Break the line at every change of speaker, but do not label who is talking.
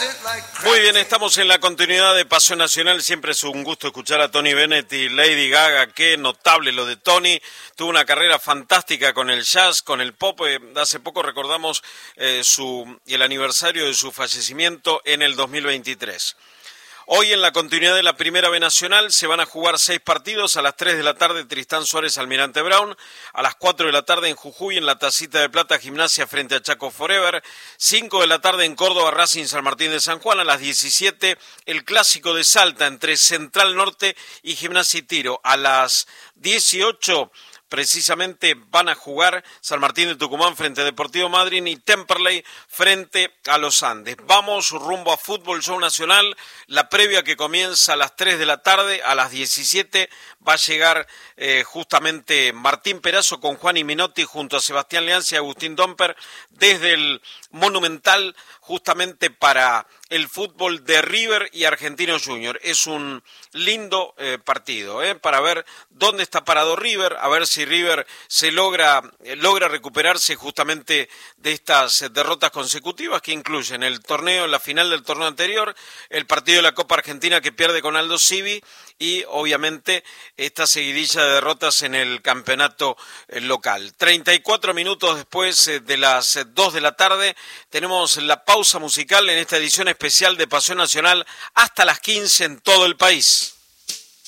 Muy bien, estamos en la continuidad de Pasión Nacional. Siempre es un gusto escuchar a Tony Bennett y Lady Gaga. Qué notable lo de Tony. Tuvo una carrera fantástica con el jazz, con el pop. Hace poco recordamos el aniversario de su fallecimiento en el 2023. Hoy en la continuidad de la Primera B Nacional se van a jugar 6 partidos. A las 3 de la tarde Tristán Suárez Almirante Brown, a las 4 de la tarde en Jujuy en la Tacita de Plata Gimnasia frente a Chaco Forever, 5 de la tarde en Córdoba Racing San Martín de San Juan, a las 17 el Clásico de Salta entre Central Norte y Gimnasia y Tiro, a las 18 precisamente van a jugar San Martín de Tucumán frente a Deportivo Madryn y Temperley frente a los Andes. Vamos rumbo a Fútbol Show Nacional, la previa que comienza a las 3 de la tarde, a las 17 va a llegar justamente Martín Perazo con Juan y Minotti junto a Sebastián Leanza y Agustín Domper desde el Monumental justamente para el fútbol de River y Argentino Junior. Es un lindo partido para ver dónde está parado River, a ver si River se logra recuperarse justamente de estas derrotas consecutivas que incluyen el torneo, la final del torneo anterior, el partido de la Copa Argentina que pierde con Aldo Civi y obviamente esta seguidilla de derrotas en el campeonato local. 34 minutos después de las 2 de la tarde tenemos la pausa musical en esta edición especial de Pasión Nacional hasta las 15 en todo el país.